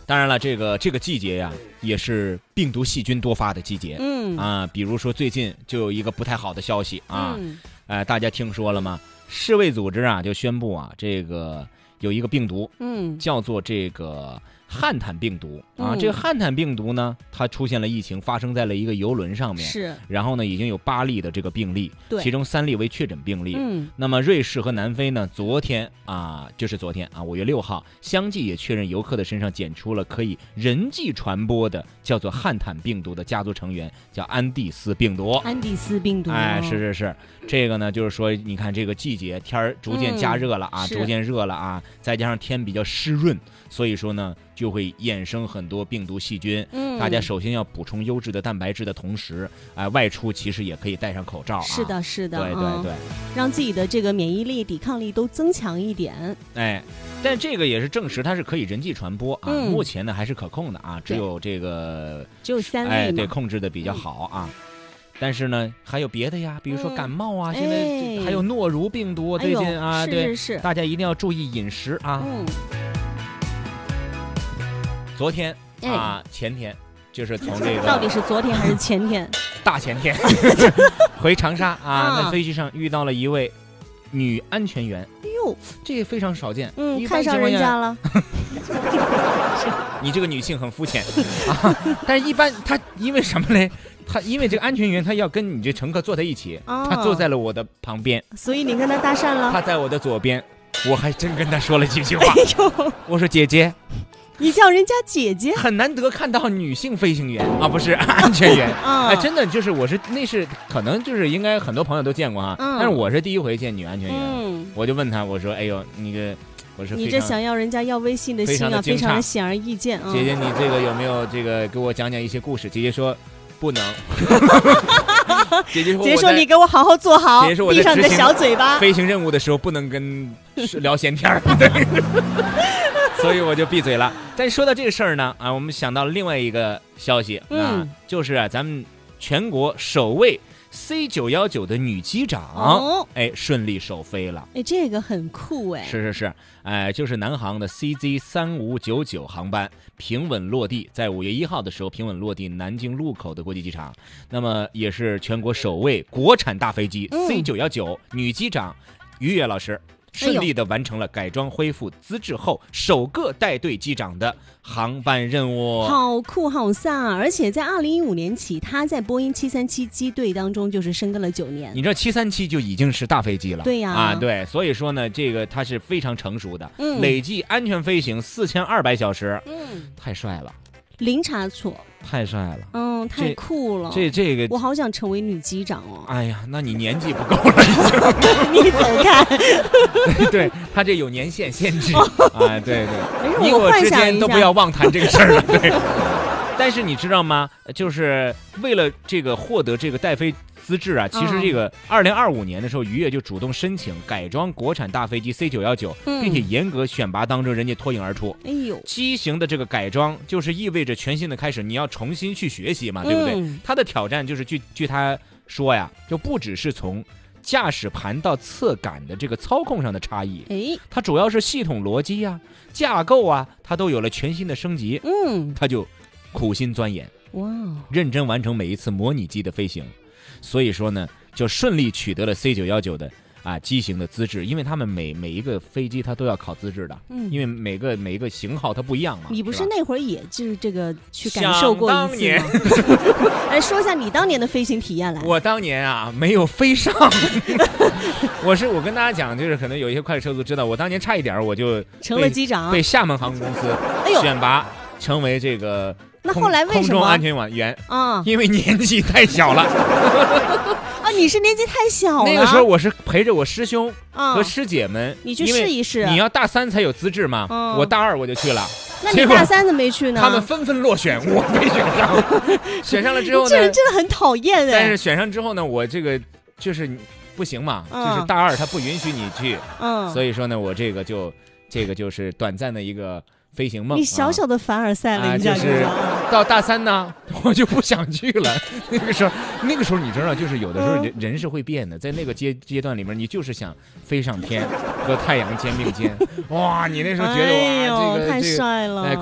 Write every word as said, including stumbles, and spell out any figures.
当然了，这个这个季节呀，也是病毒细菌多发的季节。 嗯啊，比如说最近就有一个不太好的消息啊， 嗯、 呃，大家听说了吗？世卫组织啊就宣布啊，这个有一个病毒， 嗯， 叫做这个汉坦病毒啊。 嗯、 这个汉坦病毒呢，它出现了疫情，发生在了一个邮轮上面。 是。 然后呢，已经有八例的这个病例，其中三例为确诊病例。 嗯。 那么瑞士和南非呢，昨天啊，就是昨天啊，五月六号，相继也确认游客的身上检出了可以人际传播的叫做汉坦病毒的家族成员，叫安第斯病毒。 安第斯病毒。 哎，是是是，这个呢，就是说，你看这个季节天儿逐渐加热了啊， 嗯、 逐渐热了啊，再加上天比较湿润，所以说呢，就会衍生很多病毒细菌。 嗯， 大家首先要补充优质的蛋白质的同时，哎、呃，外出其实也可以戴上口罩、啊。 是的，是的， 对对对、嗯， 让自己的这个免疫力、抵抗力都增强一点。 哎，但这个也是证实它是可以人际传播啊。 嗯、 目前呢还是可控的啊，只有这个只有三例嘛， 哎，对，控制的比较好啊。嗯，但是呢，还有别的呀，比如说感冒啊， 嗯、 现在还有诺如病毒， 哎、 最近啊， 哎、 对， 是是是， 大家一定要注意饮食啊。 嗯， 昨天啊，哎、前天就是从这个到底是昨天还是前天？ 大前天回长沙啊，在飞机上遇到了一位女安全员。 哎呦， 这个非常少见。 嗯，看上人家了。 你这个女性很肤浅啊！但是一般她因为什么嘞？她因为这个安全员，她要跟你这乘客坐在一起， 哦、 她坐在了我的旁边， 所以你跟她搭讪了。 她在我的左边，我还真跟她说了几句话。 哎呦， 我说姐姐。 你叫人家姐姐， 很难得看到女性飞行员啊，不是安全员啊、 哎，真的就是我是那是可能就是应该很多朋友都见过啊， 嗯、 但是我是第一回见女安全员， 嗯、 我就问他，我说，哎呦，那个我是你这想要人家要微信的心啊，非常的显而易见啊。 姐姐，你这个有没有这个给我讲讲一些故事？姐姐说不能。姐姐说， 姐姐说你给我好好坐好， 姐姐说闭上你的小嘴巴。 飞行任务的时候不能跟聊闲天儿。所以我就闭嘴了。但说到这个事儿呢，啊，我们想到了另外一个消息， 嗯、 啊，就是啊，咱们全国首位 C 九一九的女机长， 哦， 哎，顺利首飞了。 哎，这个很酷哎。 是是是，哎，就是南航的 C Z 三五九九航班平稳落地，在五月一号的时候平稳落地南京禄口的国际机场。那么也是全国首位国产大飞机、嗯、C 九一九女机长于越老师。顺利地完成了改装恢复资质后首个带队机长的航班任务， 好酷好飒啊！而且在二零一五年起，他在波音七三七机队当中就是深耕了九年。 你知道七三七就已经是大飞机了， 对呀， 啊对，所以说呢，这个它是非常成熟的， 嗯、 累计安全飞行四千二百小时， 嗯， 太帅了。 零差错， 太帅了， 嗯，太酷了， 这这个我好想成为女机长哦。 哎呀，那你年纪不够了， 你走开。 对他这有年限限制哦、 啊，对对，你我之间都不要妄谈这个事儿了，对。但是你知道吗？就是为了这个获得这个带飞资质啊，其实这个二零二五年的时候，于越就主动申请改装国产大飞机 C 九一九，并且严格选拔当中，人家脱颖而出。 哎呦， 机型的这个改装就是意味着全新的开始，你要重新去学习嘛，对不对？ 嗯、 他的挑战就是据据他说呀，就不只是从驾驶盘到侧杆的这个操控上的差异， 哎， 它主要是系统逻辑啊、架构啊，它都有了全新的升级。 嗯， 他就苦心钻研， 哇， 认真完成每一次模拟机的飞行，所以说呢，就顺利取得了 C 九一九的啊机型的资质，因为他们每每一个飞机它都要考资质的， 嗯， 因为每个每一个型号它不一样嘛。 你不是那会儿也就是这个去感受过一次吗？来说一下你当年的飞行体验来。 我当年啊没有飞上，我是我跟大家讲，就是可能有一些快车族知道，我当年差一点我就成了机长， 被厦门航空公司选拔成为这个。 那后来为什么空中安全网员啊？ 因为年纪太小了啊！你是年纪太小了。 那个时候我是陪着我师兄和师姐们， 啊、你去试一试。 你要大三才有资质嘛， 嗯、 我大二我就去了。 那你大三怎么没去呢？ 他们纷纷落选，我没选上。选上了之后呢？ 这人真的很讨厌哎。 但是选上之后呢，我这个就是不行嘛， 嗯、 就是大二他不允许你去， 嗯， 所以说呢，我这个就这个就是短暂的一个。飞行梦， 你小小的凡尔赛了， 啊、 你就是到大三呢，我就不想去了。那个时候，那个时候你知道，就是有的时候人、嗯、人是会变的，在那个阶阶段里面，你就是想飞上天，和太阳肩并肩。哇，你那时候觉得、 哎、 哇，这个太帅了。 这个